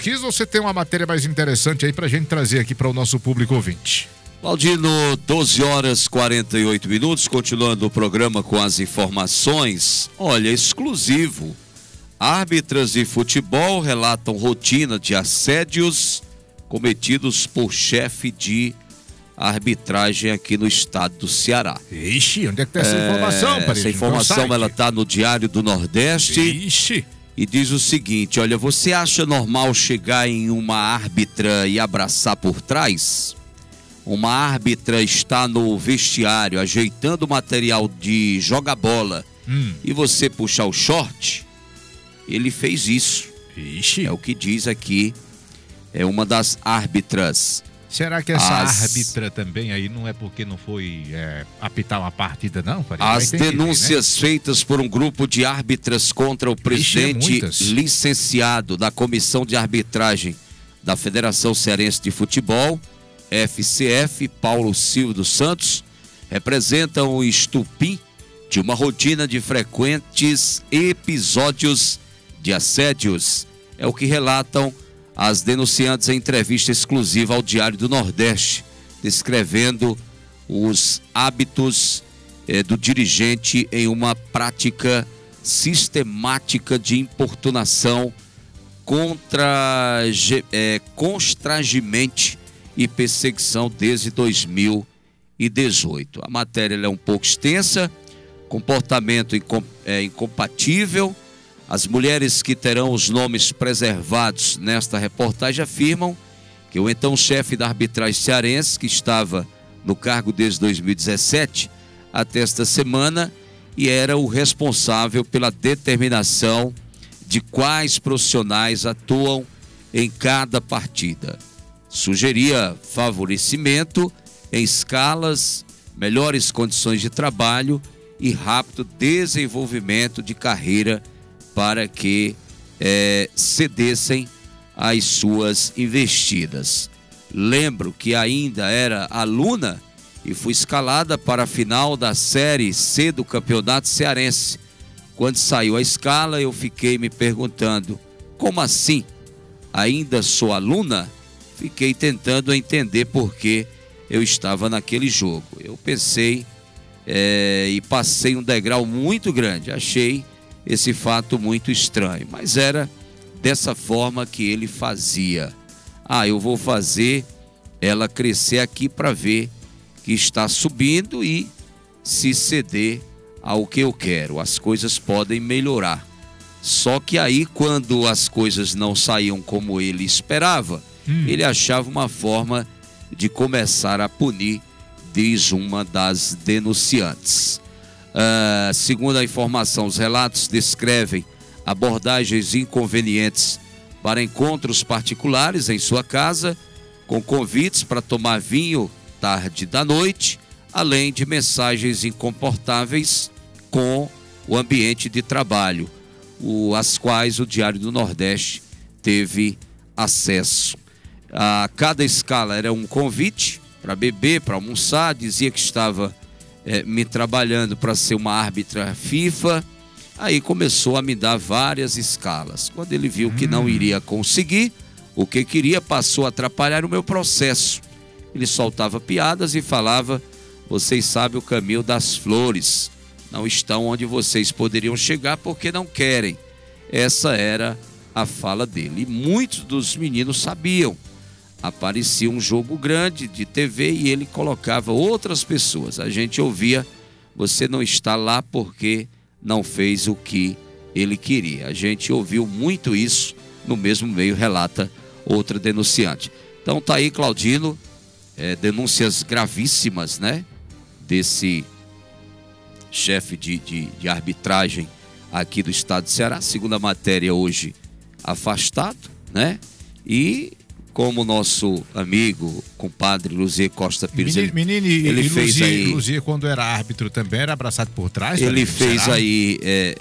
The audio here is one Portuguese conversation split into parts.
pesquisa ou você tem uma matéria mais interessante aí pra gente trazer aqui para o nosso público ouvinte? Claudino, 12 horas 48 minutos, continuando o programa com as informações. Olha, exclusivo. Árbitras de futebol relatam rotina de assédios cometidos por chefe de arbitragem aqui no estado do Ceará. Ixi, onde é que tá essa informação, Paredes? Essa informação, ela tá no Diário do Nordeste. Ixi. E diz o seguinte, olha, você acha normal chegar em uma árbitra e abraçar por trás? Uma árbitra está no vestiário ajeitando o material de joga-bola e você puxar o short? Ele fez isso. Ixi. É o que diz aqui, é uma das árbitras. Será que essa árbitra também aí não é porque não foi apitar uma partida, não? As denúncias feitas por um grupo de árbitras contra o presidente licenciado da Comissão de Arbitragem da Federação Cearense de Futebol, FCF, Paulo Silva dos Santos, representam o estupim de uma rotina de frequentes episódios de assédios. É o que relatam as denunciantes em entrevista exclusiva ao Diário do Nordeste, descrevendo os hábitos do dirigente em uma prática sistemática de importunação constrangimente e perseguição desde 2018. A matéria é um pouco extensa, comportamento incompatível. As mulheres que terão os nomes preservados nesta reportagem afirmam que o então chefe da arbitragem cearense, que estava no cargo desde 2017 até esta semana, e era o responsável pela determinação de quais profissionais atuam em cada partida. Sugeria favorecimento em escalas, melhores condições de trabalho e rápido desenvolvimento de carreira para que cedessem às suas investidas. Lembro que ainda era aluna e fui escalada para a final da Série C do Campeonato Cearense. Quando saiu a escala, eu fiquei me perguntando, como assim? Ainda sou aluna? Fiquei tentando entender por que eu estava naquele jogo. Eu pensei e passei um degrau muito grande. Achei esse fato muito estranho, mas era dessa forma que ele fazia. Eu vou fazer ela crescer aqui para ver que está subindo e se ceder ao que eu quero. As coisas podem melhorar. Só que aí, quando as coisas não saíam como ele esperava, ele achava uma forma de começar a punir, diz uma das denunciantes. Segundo a informação, os relatos descrevem abordagens inconvenientes para encontros particulares em sua casa, com convites para tomar vinho tarde da noite, além de mensagens incomportáveis com o ambiente de trabalho, às quais o Diário do Nordeste teve acesso. A cada escala era um convite para beber, para almoçar, dizia que estava me trabalhando para ser uma árbitra FIFA. Aí começou a me dar várias escalas. Quando ele viu que não iria conseguir o que queria, passou a atrapalhar o meu processo. Ele soltava piadas e falava: vocês sabem o caminho das flores, não estão onde vocês poderiam chegar porque não querem. Essa era a fala dele. E muitos dos meninos sabiam. Aparecia um jogo grande de TV e ele colocava outras pessoas. A gente ouvia: você não está lá porque não fez o que ele queria. A gente ouviu muito isso no mesmo meio, relata outra denunciante. Então tá aí, Claudino, denúncias gravíssimas, né? Desse chefe de arbitragem aqui do estado de Ceará. Segundo a matéria, hoje afastado, né? E como nosso amigo, compadre Luzier Costa Pires, ele fez aí... Luzier, quando era árbitro também, era abraçado por trás? Ele fez aí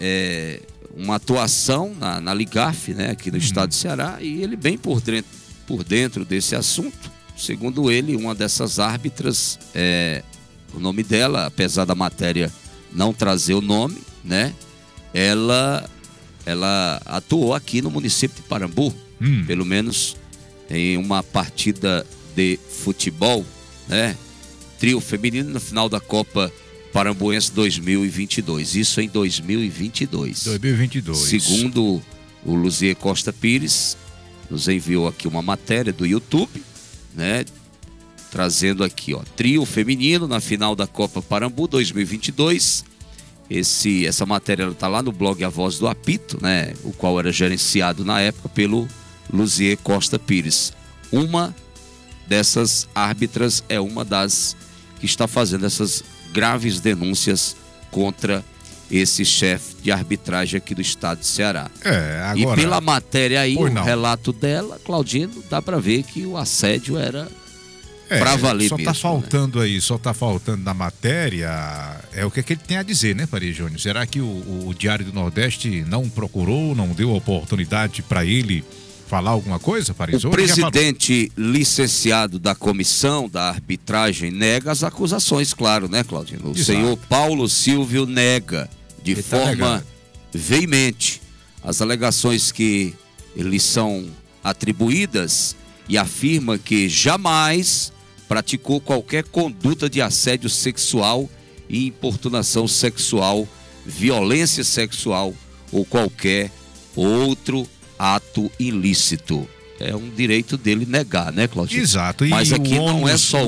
uma atuação na Ligaf, né, aqui no estado de Ceará, e ele bem por dentro desse assunto. Segundo ele, uma dessas árbitras, o nome dela, apesar da matéria não trazer o nome, né, ela atuou aqui no município de Parambu, pelo menos em uma partida de futebol, né? Trio feminino na final da Copa Parambuense 2022. Isso em 2022. 2022. Segundo o Luzier Costa Pires, nos enviou aqui uma matéria do YouTube, né? Trazendo aqui, ó, trio feminino na final da Copa Parambu 2022. Essa matéria está lá no blog A Voz do Apito, né? O qual era gerenciado na época pelo Luzier Costa Pires. Uma dessas árbitras é uma das que está fazendo essas graves denúncias contra esse chefe de arbitragem aqui do estado de Ceará. Agora... E pela matéria aí, o relato dela, Claudino, dá para ver que o assédio era pra valer só mesmo. Tá faltando, né? Aí, só tá faltando na matéria o que ele tem a dizer, né, Faria Júnior? Será que o Diário do Nordeste não procurou, não deu oportunidade para ele falar alguma coisa, Faria? O presidente licenciado da comissão da arbitragem nega as acusações, claro, né, Claudino? O senhor Paulo Silvio nega de forma veemente as alegações que lhe são atribuídas e afirma que jamais praticou qualquer conduta de assédio sexual e importunação sexual, violência sexual ou qualquer outro ato ilícito. É um direito dele negar, né, Claudinho? Exato. Mas aqui não é só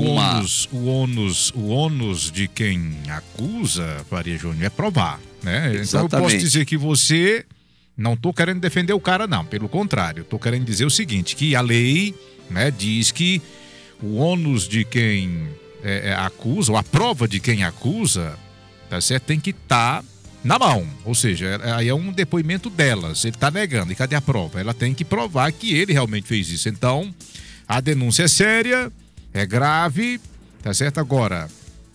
o ônus de quem acusa, Faria Júnior, é provar, né? Exatamente. Então eu posso dizer que você... Não estou querendo defender o cara, não. Pelo contrário, estou querendo dizer o seguinte, que a lei, né, diz que o ônus de quem acusa, ou a prova de quem acusa, tá certo, tem que estar na mão. Ou seja, aí é um depoimento delas. Ele está negando. E cadê a prova? Ela tem que provar que ele realmente fez isso. Então, a denúncia é séria, é grave, tá certo? Agora,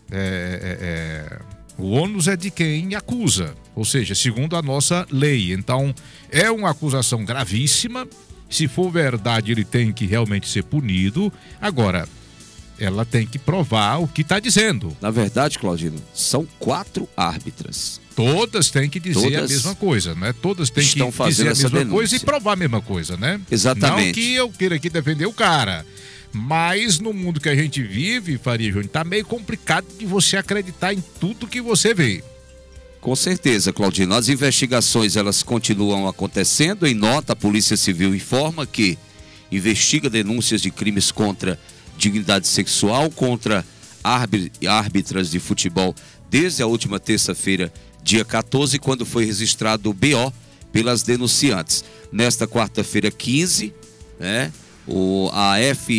o ônus é de quem acusa, ou seja, segundo a nossa lei. Então, é uma acusação gravíssima. Se for verdade, ele tem que realmente ser punido. Agora, ela tem que provar o que está dizendo. Na verdade, Claudino, são 4 árbitras. Todas têm que dizer a mesma coisa, né? Todas têm que dizer a mesma coisa e provar a mesma coisa, né? Exatamente. Não que eu queira aqui defender o cara. Mas no mundo que a gente vive, Faria Júnior, tá meio complicado de você acreditar em tudo que você vê. Com certeza, Claudino. As investigações, elas continuam acontecendo. Em nota, a Polícia Civil informa que investiga denúncias de crimes contra dignidade sexual, contra árbitras de futebol, desde a última terça-feira, dia 14, quando foi registrado o BO pelas denunciantes. Nesta quarta-feira, 15, né? A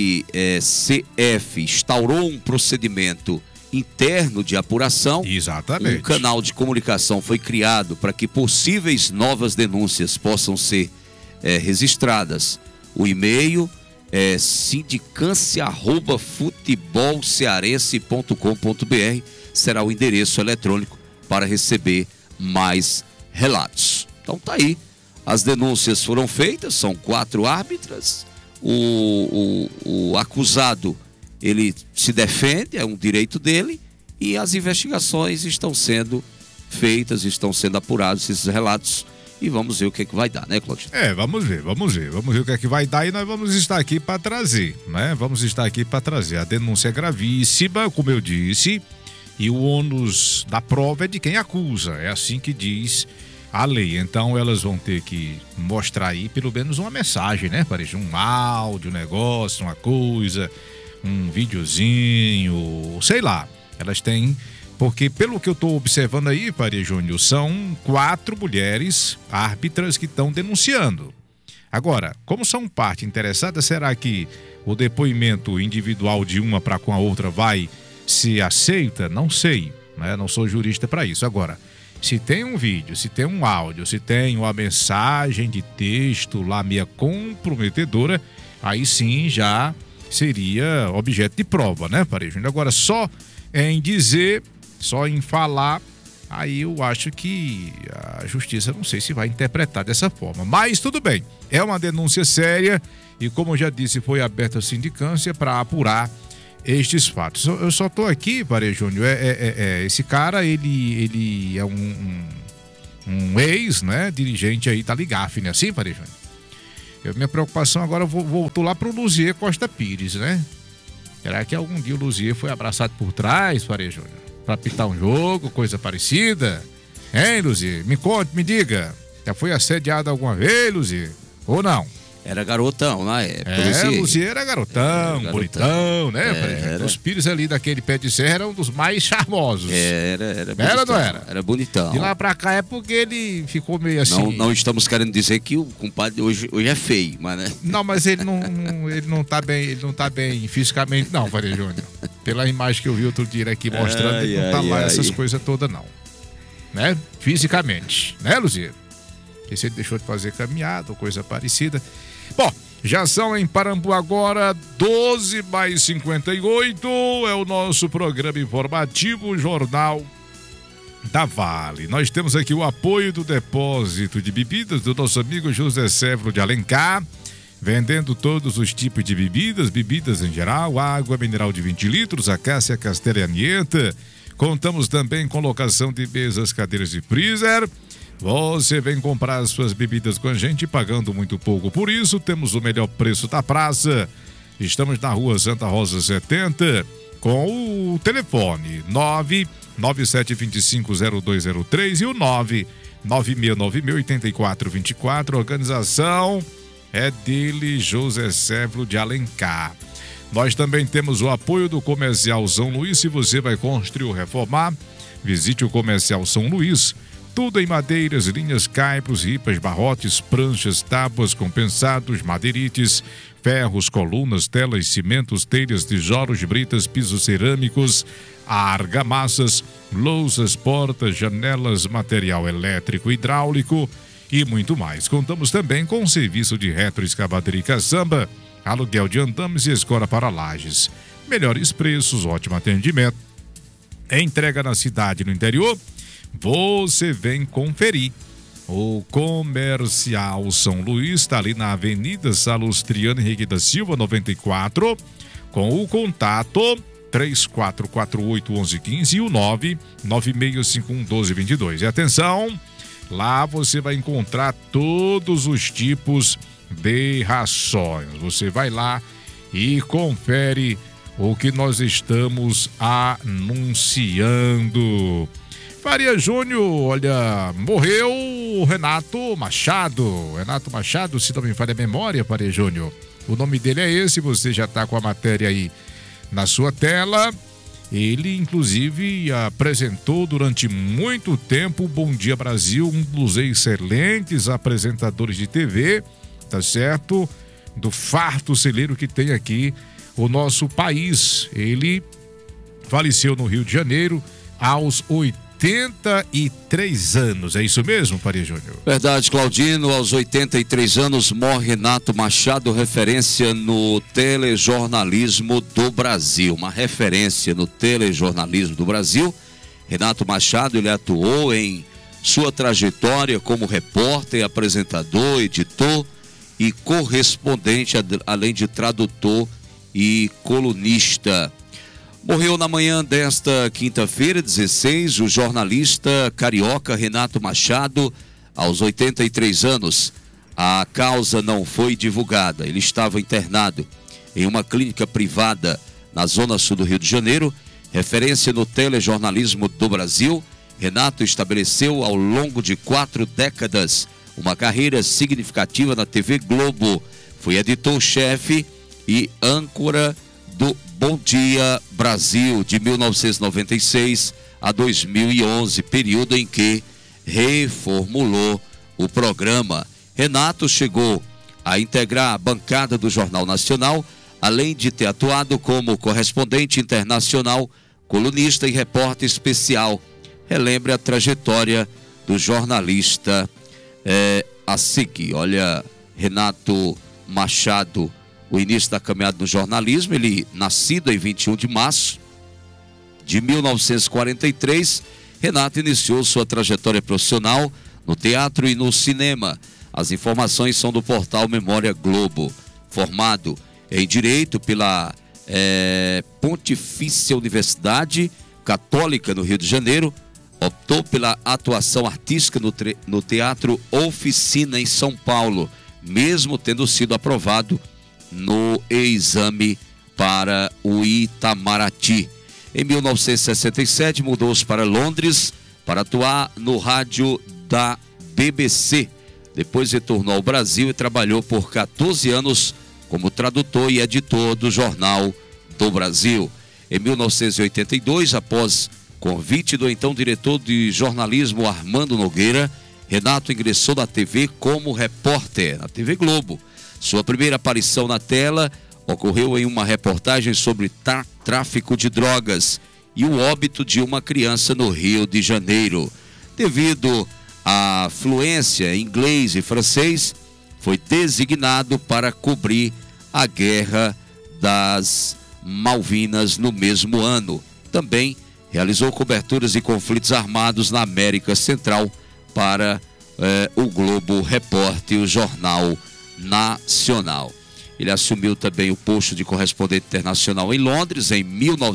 FCF instaurou um procedimento interno de apuração. Exatamente. Um canal de comunicação foi criado para que possíveis novas denúncias possam ser registradas. O e-mail é sindicância@futebolcearense.com.br, será o endereço eletrônico para receber mais relatos. Então tá aí, as denúncias foram feitas, são 4 árbitras. O acusado, ele se defende, é um direito dele, e as investigações estão sendo feitas, estão sendo apurados esses relatos, e vamos ver o que é que vai dar, né, Claudinho? Vamos ver o que é que vai dar, e nós vamos estar aqui para trazer, né? Vamos estar aqui para trazer. A denúncia é gravíssima, como eu disse, e o ônus da prova é de quem acusa, é assim que diz a lei. Então elas vão ter que mostrar aí pelo menos uma mensagem, né? Parece um áudio, um negócio, uma coisa, um videozinho, sei lá. Elas têm, porque pelo que eu estou observando aí, Faria Júnior, são 4 mulheres árbitras que estão denunciando. Agora, como são parte interessada, será que o depoimento individual de uma para com a outra vai se aceita? Não sei, né? Não sou jurista para isso. Agora, se tem um vídeo, se tem um áudio, se tem uma mensagem de texto lá meia comprometedora, aí sim já seria objeto de prova, né, Faria Júnior? Agora, só em dizer, só em falar, aí eu acho que a justiça não sei se vai interpretar dessa forma. Mas tudo bem, é uma denúncia séria e, como eu já disse, foi aberta a sindicância para apurar estes fatos. Eu só tô aqui, Faria Júnior, esse cara, ele é um ex, né, dirigente aí da Ligaf, né, assim, Faria Júnior? Minha preocupação agora, voltou lá pro Luzier Costa Pires, né? Será que algum dia o Luzier foi abraçado por trás, Faria Júnior? Pra pitar um jogo, coisa parecida? Hein, Luzier? Me conte, me diga. Já foi assediado alguma vez, Luzier? Ou não? Era garotão na época. Luzier era garotão, bonitão, né? Os Pires ali daquele pé de serra eram um dos mais charmosos. Era bonitão. Era ou não era? Era bonitão. De lá pra cá é porque ele ficou meio assim... Não estamos querendo dizer que o compadre hoje é feio, mas né? Não, mas ele não tá bem fisicamente não, Faria Júnior. Pela imagem que eu vi outro dia aqui mostrando, ele não tá lá essas coisas todas não. Né? Fisicamente, né, Luzier? Que se ele deixou de fazer caminhada ou coisa parecida. Bom, já são em Parambu agora 12h58, é o nosso programa informativo, Jornal da Vale. Nós temos aqui o apoio do depósito de bebidas do nosso amigo José Severo de Alencar, vendendo todos os tipos de bebidas em geral, água mineral de 20 litros, Acácia, Castela e Anieta. Contamos também com locação de mesas, cadeiras e freezer. Você vem comprar suas bebidas com a gente pagando muito pouco. Por isso, temos o melhor preço da praça. Estamos na rua Santa Rosa 70, com o telefone 997250203 e o 996968424. Organização é dele, José Severo de Alencar. Nós também temos o apoio do Comercial São Luís. Se você vai construir ou reformar, visite o Comercial São Luís. Tudo em madeiras, linhas, caibros, ripas, barrotes, pranchas, tábuas, compensados, madeirites, ferros, colunas, telas, cimentos, telhas, tijolos, britas, pisos cerâmicos, argamassas, lousas, portas, janelas, material elétrico, hidráulico e muito mais. Contamos também com o serviço de retroescavadeira e caçamba, aluguel de andames e escola para lajes. Melhores preços, ótimo atendimento. Entrega na cidade e no interior. Você vem conferir. O Comercial São Luís está ali na Avenida Salustiano Henrique da Silva, 94, com o contato 3448-1115 e o 99651-1222. E atenção, lá você vai encontrar todos os tipos de rações. Você vai lá e confere o que nós estamos anunciando. Faria Júnior, olha, morreu o Renato Machado. Renato Machado, se não me falha a memória, Faria Júnior. O nome dele é esse, você já está com a matéria aí na sua tela. Ele, inclusive, apresentou durante muito tempo o Bom Dia Brasil, um dos excelentes apresentadores de TV, tá certo? Do farto celeiro que tem aqui o nosso país. Ele faleceu no Rio de Janeiro aos 83 anos, é isso mesmo, Faria Júnior? Verdade, Claudino, aos 83 anos morre Renato Machado, referência no telejornalismo do Brasil, uma referência no telejornalismo do Brasil. Renato Machado, ele atuou em sua trajetória como repórter, apresentador, editor e correspondente, além de tradutor e colunista. Morreu na manhã desta quinta-feira, 16, o jornalista carioca Renato Machado, aos 83 anos. A causa não foi divulgada. Ele estava internado em uma clínica privada na zona sul do Rio de Janeiro. Referência no telejornalismo do Brasil, Renato estabeleceu ao longo de 4 décadas uma carreira significativa na TV Globo. Foi editor-chefe e âncora do Bom Dia Brasil, de 1996 a 2011, período em que reformulou o programa. Renato chegou a integrar a bancada do Jornal Nacional, além de ter atuado como correspondente internacional, colunista e repórter especial. Relembre a trajetória do jornalista a seguir. Olha, Renato Machado, o início da caminhada no jornalismo, ele nascido em 21 de março de 1943, Renato iniciou sua trajetória profissional no teatro e no cinema. As informações são do portal Memória Globo. Formado em Direito pela Pontifícia Universidade Católica no Rio de Janeiro, optou pela atuação artística no Teatro Oficina em São Paulo, mesmo tendo sido aprovado no exame para o Itamaraty. Em 1967, mudou-se para Londres para atuar no rádio da BBC. Depois retornou ao Brasil e trabalhou por 14 anos como tradutor e editor do Jornal do Brasil. Em 1982, após convite do então diretor de jornalismo Armando Nogueira, Renato ingressou na TV como repórter, na TV Globo. Sua primeira aparição na tela ocorreu em uma reportagem sobre tráfico de drogas e o óbito de uma criança no Rio de Janeiro. Devido à fluência em inglês e francês, foi designado para cobrir a Guerra das Malvinas no mesmo ano. Também realizou coberturas de conflitos armados na América Central para o Globo Repórter e o Jornal Nacional. Ele assumiu também o posto de correspondente internacional em Londres em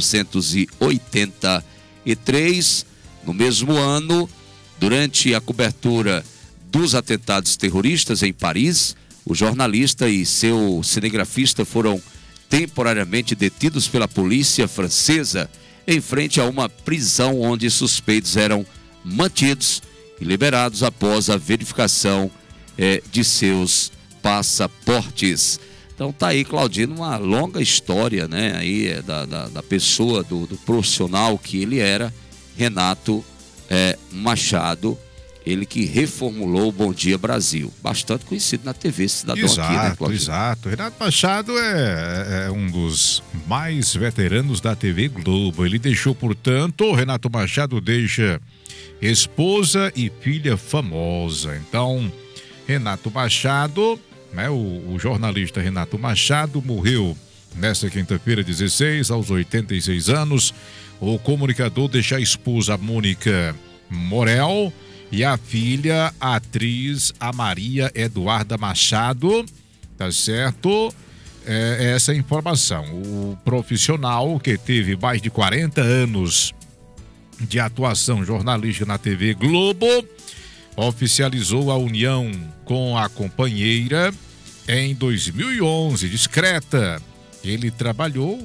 1983. No mesmo ano, durante a cobertura dos atentados terroristas em Paris, o jornalista e seu cinegrafista foram temporariamente detidos pela polícia francesa em frente a uma prisão onde suspeitos eram mantidos e liberados após a verificação de seus passaportes. Então tá aí, Claudino, uma longa história, né, aí da pessoa, do profissional que ele era, Renato Machado, ele que reformulou o Bom Dia Brasil, bastante conhecido na TV, esse cidadão aqui, né, Claudino? Exato. Renato Machado é um dos mais veteranos da TV Globo. Ele deixou, portanto, Renato Machado deixa esposa e filha famosa. Então, Renato Machado, né, o jornalista Renato Machado morreu nesta quinta-feira, 16, aos 86 anos. O comunicador deixa a esposa Mônica Morel e a filha, a atriz a Maria Eduarda Machado, tá certo? Essa é a informação. O profissional que teve mais de 40 anos de atuação jornalística na TV Globo oficializou a união com a companheira em 2011, discreta. Ele trabalhou,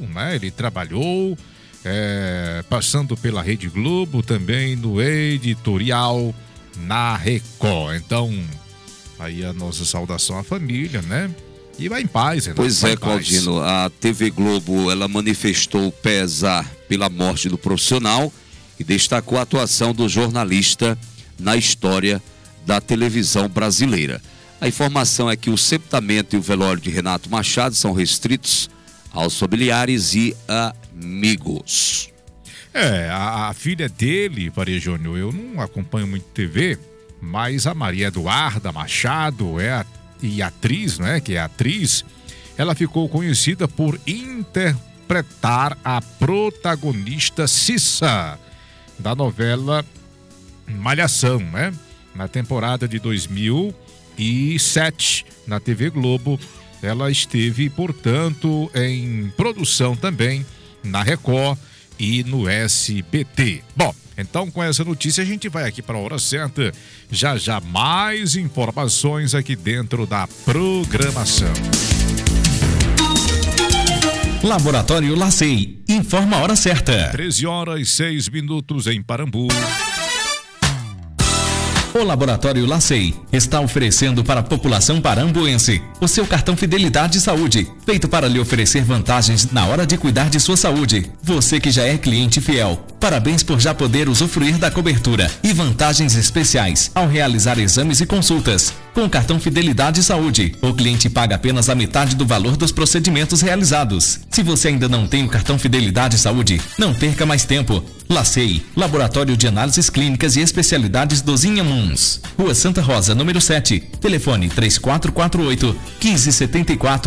passando pela Rede Globo, também no editorial na Record. Então, aí a nossa saudação à família, né? E vai em paz, Renato. Pois é, Claudino, a TV Globo, ela manifestou pesar pela morte do profissional e destacou a atuação do jornalista na história da televisão brasileira. A informação é que o sepultamento e o velório de Renato Machado são restritos aos familiares e amigos. A filha dele, Maria Júnior, eu não acompanho muito TV, mas a Maria Eduarda Machado e atriz, né, que é atriz, ela ficou conhecida por interpretar a protagonista Cissa da novela Malhação, né? Na temporada de 2007, na TV Globo, ela esteve, portanto, em produção também na Record e no SBT. Bom, então com essa notícia a gente vai aqui para a hora certa. Já mais informações aqui dentro da programação. Laboratório LACEI, informa a hora certa. 13h06 em Parambu. O Laboratório LACEI está oferecendo para a população parambuense o seu cartão Fidelidade Saúde, feito para lhe oferecer vantagens na hora de cuidar de sua saúde. Você que já é cliente fiel, parabéns por já poder usufruir da cobertura e vantagens especiais ao realizar exames e consultas. Com o cartão Fidelidade Saúde, o cliente paga apenas a metade do valor dos procedimentos realizados. Se você ainda não tem o cartão Fidelidade Saúde, não perca mais tempo. LACEI, Laboratório de Análises Clínicas e Especialidades dos Inhamuns. Rua Santa Rosa, número 7. Telefone 3448-1574.